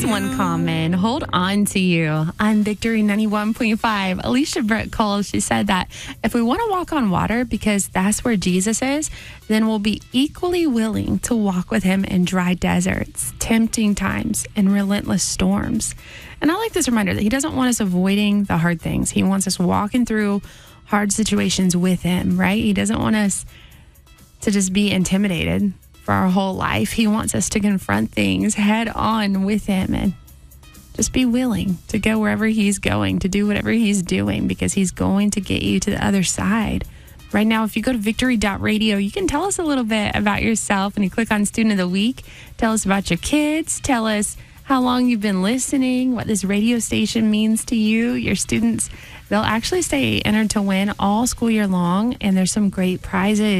one comment. Hold on to you on Victory 91.5. Alicia Brett Cole, she said that if we want to walk on water because that's where Jesus is, then we'll be equally willing to walk with him in dry deserts, tempting times, and relentless storms. And I like this reminder that he doesn't want us avoiding the hard things. He wants us walking through hard situations with him, right? He doesn't want us to just be intimidated for our whole life. He wants us to confront things head on with him and just be willing to go wherever he's going, to do whatever he's doing, because he's going to get you to the other side. Right now, if you go to victory.radio, you can tell us a little bit about yourself, and you click on Student of the Week. Tell us about your kids. Tell us how long you've been listening, what this radio station means to you. Your students, they'll actually stay entered to win all school year long, and there's some great prizes.